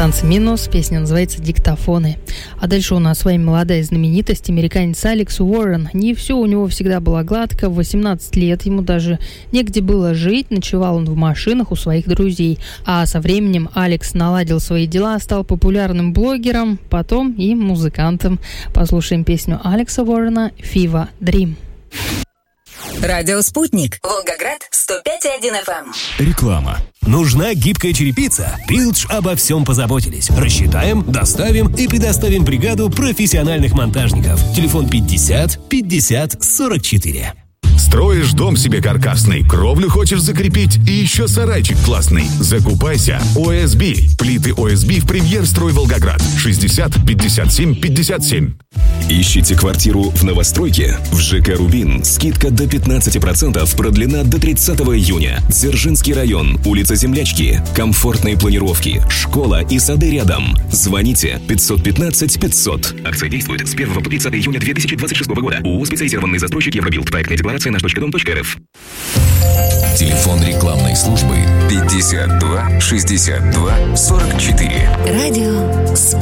Танцы минус, песня называется «Диктофоны». А дальше у нас с вами молодая знаменитость, американец Алекс Уоррен. Не все у него всегда было гладко. В 18 лет ему даже негде было жить, ночевал он в машинах у своих друзей. А со временем Алекс наладил свои дела, стал популярным блогером, потом и музыкантом. Послушаем песню Алекса Уоррена «Fever Dream». Радио «Спутник». Волгоград, 105,1 FM. Реклама. Нужна гибкая черепица? Пилдж обо всем позаботились. Рассчитаем, доставим и предоставим бригаду профессиональных монтажников. Телефон 50 50 44. Строишь дом себе каркасный, кровлю хочешь закрепить и еще сарайчик классный. Закупайся. ОСБ. Плиты ОСБ в Премьер-строй Волгоград. 60 57 57. Ищите квартиру в новостройке? В ЖК «Рубин» скидка до 15%, продлена до 30 июня. Дзержинский район, улица Землячки. Комфортные планировки, школа и сады рядом. Звоните 515 500. Акция действует с 1 по 30 июня 2026 года. ООО «Специализированный застройщик Евробилд». Проектная декларация наш.дом.рф. Телефон рекламной службы 52 62 44. Радио «Спутник».